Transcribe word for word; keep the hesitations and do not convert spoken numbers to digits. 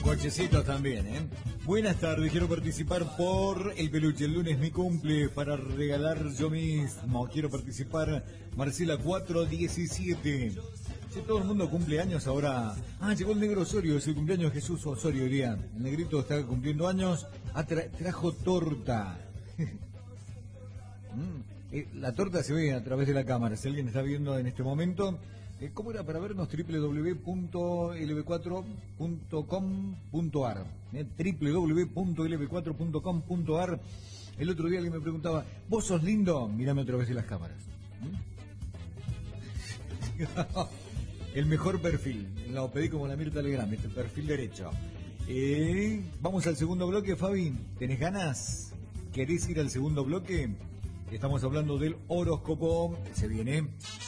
Cochecitos también, ¿eh? Buenas tardes, quiero participar por el peluche. El lunes mi cumple para regalar yo mismo. Quiero participar, Marcela cuatro diecisiete. Si todo el mundo cumple años ahora. Ah, llegó el negro Osorio, es el cumpleaños de Jesús Osorio hoy día. El negrito está cumpliendo años. Ah, tra- trajo torta. mm, eh, la torta se ve a través de la cámara. Si alguien está viendo en este momento. Eh, ¿Cómo era para vernos? doble u doble u doble u punto l b cuatro punto com punto a r. Eh, doble u doble u doble u punto l b cuatro punto com punto a r. El otro día alguien me preguntaba, ¿vos sos lindo? Mírame otra vez en las cámaras. ¿Mm? El mejor perfil. Lo pedí como la Mirta Legrand, este perfil derecho. Eh, vamos al segundo bloque, Fabi. ¿Tenés ganas? ¿Querés ir al segundo bloque? Estamos hablando del horóscopo. Se viene.